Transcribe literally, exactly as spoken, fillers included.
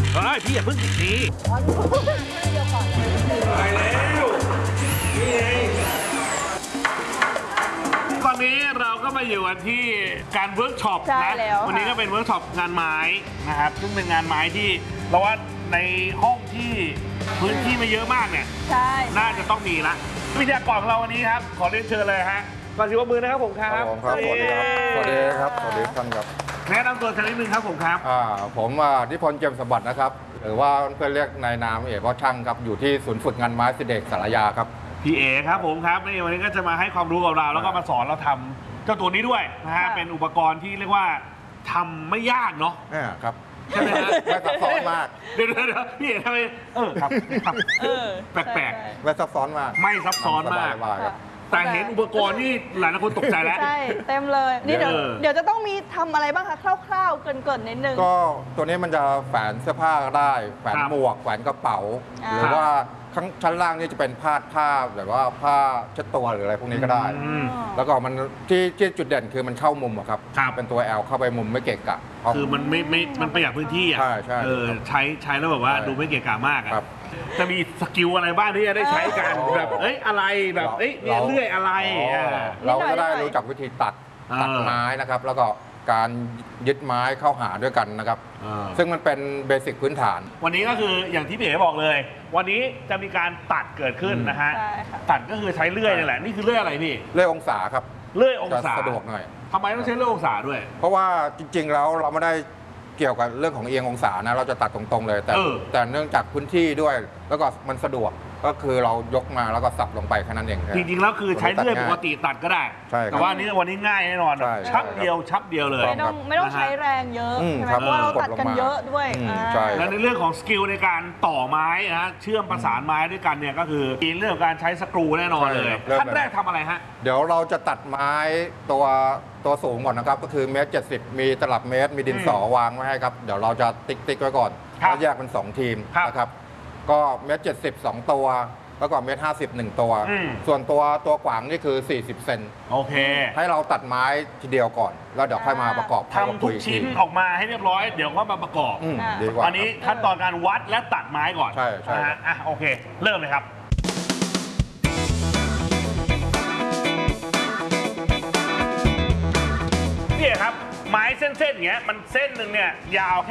เฮ้ยพี่อย่าเพิ่งหนีอ๋อดูเดียวก่อนเลยไปแล้วนี่ไงตอนนี้เราก็มาอยู่กันที่การเวิร์กช็อปนะวันนี้ก็เป็นเวิร์กช็อปงานไม้นะครับซึ่งเป็นงานไม้ที่เราว่าในห้องที่พื้นที่ไม่เยอะมากเนี่ยใช่น่าจะต้องมีละวิทยากรของเราวันนี้ครับขอเรียนเชิญเลยฮะก่อนที่ว่ามือนะครับผมครับผมครับสวัสดีครับสวัสดีครับสวัสดีท่านครับแนะนำตัวสักนิดนึงครับผมครับอ่าผมนิพนธ์เจียมสมบัตินะครับหรือว่าเพื่อนเรียกในนามเอกว่าช่างครับอยู่ที่ศูนย์ฝึกงานไม้สิเด็กสารยาครับพี่เอครับผมครับนี่วันนี้ก็จะมาให้ความรู้กับเราแล้วก็มาสอนเราทำเจ้าตัวนี้ด้วยนะฮะเป็นอุปกรณ์ที่เรียกว่าทำไม่ยากเนาะอ่าครับใช่ไหมฮะไม่ซับซ้อนมากเดี๋ยวเดี๋ยวพี่เอทำไมเออครับครับแปลกๆไม่ซับซ้อนมากไม่ซับซ้อนมากแต่เห็นอุปกรณ์นี่หลายคนตกใจแล้วใช่เต็มเลยนี่เดี๋ยวเดี๋ยวจะต้องมีทำอะไรบ้างคะคร่าวๆเกินๆนิดนึงก็ตัวนี้มันจะแฝนเสื้อผ้าได้แฝนหมวกแฝนกระเป๋าหรือว่าข้างชั้นล่างนี่จะเป็นผ้าผ้าแบบว่าผ้าเช็ดตัวหรืออะไรพวกนี้ก็ได้แล้วก็มันที่ที่จุดเด่นคือมันเข้ามุมอะครับเป็นตัว L เข้าไปมุมไม่เกะกะคือมันไม่ไม่มันประหยัดพื้นที่อ่ะใช่ใช่เออใช้ใช้แล้วแบบว่าดูไม่เกะกะมากอ่ะจะมีสกิลอะไรบ้างที่จะได้ใช้กันแบบเอ้ยอะไรแบบเอ้ยเลื่อยอะไรเราก็ได้รู้จักวิธีตัดตัดไม้นะครับแล้วก็การยึดไม้เข้าหาด้วยกันนะครับซึ่งมันเป็นเบสิกพื้นฐานวันนี้ก็คืออย่างที่พี่เอ๋บอกเลย วันนี้จะมีการตัดเกิดขึ้นนะฮะตัดก็คือใช้เลื่อยนี่แหละนี่คือเลื่อยอะไรพี่เลื่อยองศาครับเลื่อยองศาสะดวกหน่อยทำไมต้องใช้เลื่อยองศาด้วยเพราะว่าจริงๆแล้วเราไม่ได้เกี่ยวกับเรื่องของเอียงองศานะเราจะตัดตรงๆเลยแต่แต่เนื่องจากพื้นที่ด้วยแล้วก็มันสะดวกก็คือเรายกมาแล้วก็สับลงไปแค่นั้นเองจริงๆแล้วคือใช้เลื่อยปกติตัดก็ได้แต่ว่านี้วันนี้ง่ายแน่นอนชับเดียวชับเดียวเลยไม่ต้องไม่ต้องใช้แรงเยอะเพราะว่าเราตัดกันเยอะด้วยและในเรื่องของสกิลในการต่อไม้นะเชื่อมประสานไม้ด้วยกันเนี่ยก็คือมีเรื่องการใช้สกรูแน่นอนเลยขั้นแรกทำอะไรฮะเดี๋ยวเราจะตัดไม้ตัวตัวสูงก่อนนะครับก็คือเมตรเจ็ดสิบมีตลับเมตรมีดินสอวางไว้ให้ครับเดี๋ยวเราจะติ๊กติ๊กไว้ก่อนแล้วแยกเป็นสองทีมนะครับก็เมตรเจ็ดสิบสองตัวแล้วก็เมตรห้าสิบหนึ่งตัวส่วนตัวตัวกวางนี่คือสี่สิบเซนโอเคให้เราตัดไม้ทีเดียวก่อนแล้วเดี๋ยวค่อยมาประกอบทำทุกชิ้นออกมาให้เรียบร้อยเดี๋ยวก็มาประกอบดีกว่าอันนี้ขั้นตอนการวัดและตัดไม้ก่อนใช่ใช่อ่ะโอเคเริ่มเลยครับพี่ครับไม้เส้นๆอย่างเงี้ยมันเส้นหนึ่งเนี่ยยาว